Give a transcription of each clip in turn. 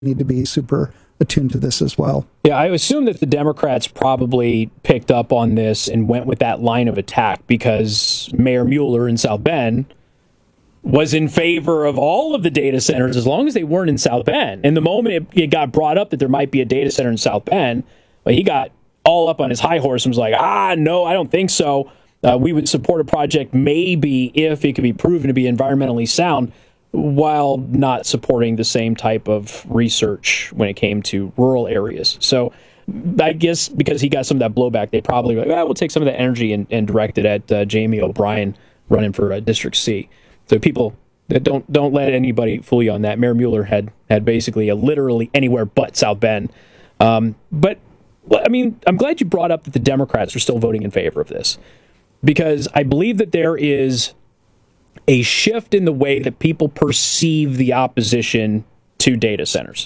need to be super attuned to this as well. Yeah, I assume that the Democrats probably picked up on this and went with that line of attack because Mayor Mueller in South Bend was in favor of all of the data centers as long as they weren't in South Bend. And the moment it got brought up that there might be a data center in South Bend, well, he got all up on his high horse and was like, no, I don't think so. We would support a project maybe if it could be proven to be environmentally sound, while not supporting the same type of research when it came to rural areas. So I guess because he got some of that blowback, they probably were like, we'll take some of that energy and direct it at Jamie O'Brien running for District C. So people, don't let anybody fool you on that. Mayor Mueller had basically literally anywhere but South Bend. But I mean, I'm glad you brought up that the Democrats are still voting in favor of this, because I believe that there is a shift in the way that people perceive the opposition to data centers.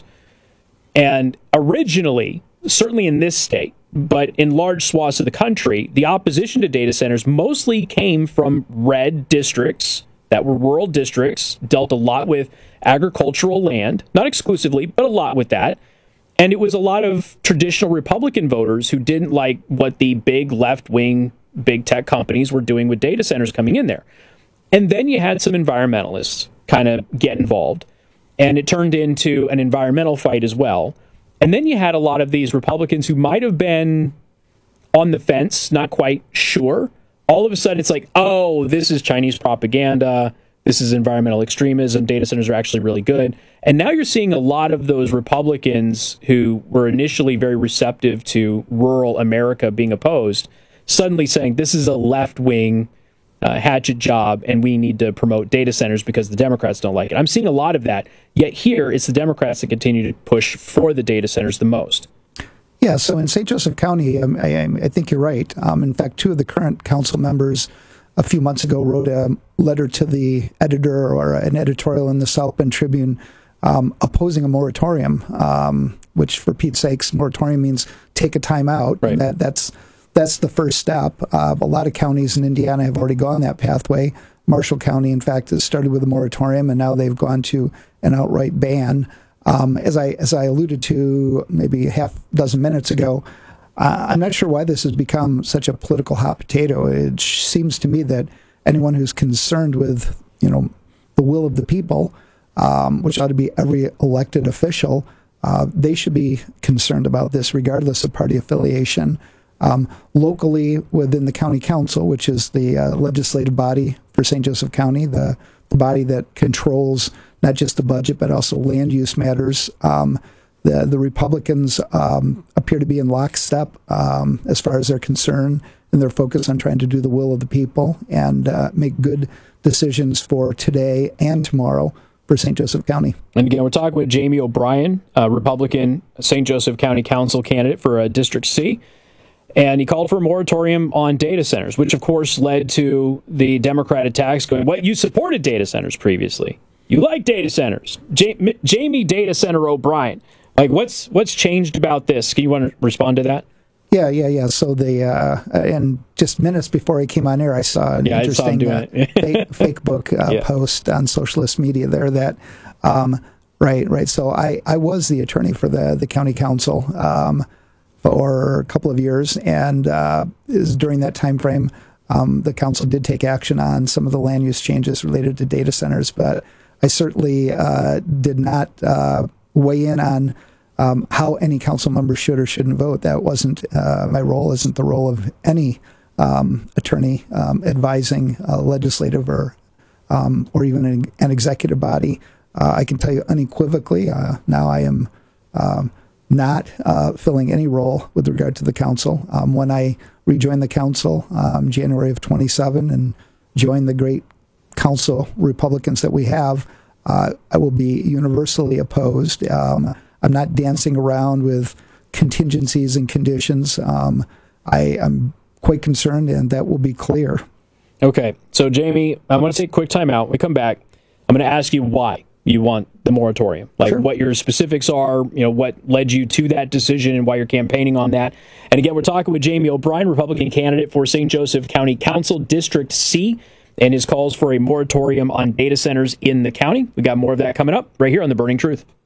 And originally, certainly in this state, but in large swaths of the country, the opposition to data centers mostly came from red districts that were rural districts, dealt a lot with agricultural land, not exclusively, but a lot with that. And it was a lot of traditional Republican voters who didn't like what the big left-wing, big tech companies were doing with data centers coming in there. And then you had some environmentalists kind of get involved, and it turned into an environmental fight as well. And then you had a lot of these Republicans who might have been on the fence, not quite sure. All of a sudden, it's like, this is Chinese propaganda. This is environmental extremism. Data centers are actually really good. And now you're seeing a lot of those Republicans who were initially very receptive to rural America being opposed, suddenly saying this is a left-wing hatchet job, and we need to promote data centers because the Democrats don't like it. I'm seeing a lot of that, yet here it's the Democrats that continue to push for the data centers the most. Yeah, so in St. Joseph County, I think you're right. In fact, two of the current council members a few months ago wrote a letter to the editor or an editorial in the South Bend Tribune opposing a moratorium, which for Pete's sakes, moratorium means take a time out. Right. And that's the first step. A lot of counties in Indiana have already gone that pathway. Marshall County, in fact, has started with a moratorium, and now they've gone to an outright ban. As I alluded to maybe half dozen minutes ago, I'm not sure why this has become such a political hot potato. It seems to me that anyone who's concerned with, the will of the people, which ought to be every elected official, they should be concerned about this regardless of party affiliation. Locally within the county council, which is the legislative body for St. Joseph County, the body that controls not just the budget but also land use matters, the Republicans appear to be in lockstep as far as they're concerned, and their focus on trying to do the will of the people and make good decisions for today and tomorrow for St. Joseph County. And again, we're talking with Jamie O'Brien, a Republican St. Joseph County Council candidate for District C. And he called for a moratorium on data centers, which, of course, led to the Democrat attacks going, you supported data centers previously. You like data centers. Jamie Data Center O'Brien. Like, what's changed about this? Can you want to respond to that? Yeah. So and just minutes before I came on air, I saw an interesting Facebook post on socialist media there that, right. So I was the attorney for the county council for a couple of years, and during that time frame, the council did take action on some of the land use changes related to data centers, but I certainly did not weigh in on how any council member should or shouldn't vote. That wasn't my role, isn't the role of any attorney advising legislative or even an executive body. I can tell you unequivocally, now I am not filling any role with regard to the council. When I rejoined the council January of 27 and joined the great council Republicans that we have, I will be universally opposed. I'm not dancing around with contingencies and conditions. I am quite concerned, and that will be clear. Okay. So, Jamie, I want to take a quick time out. When we come back, I'm going to ask you why you want the moratorium, like Sure. what your specifics are, what led you to that decision and why you're campaigning on that. And again, we're talking with Jamie O'Brien, Republican candidate for St. Joseph County Council District C, and his calls for a moratorium on data centers in the county. We got more of that coming up right here on The Burning Truth.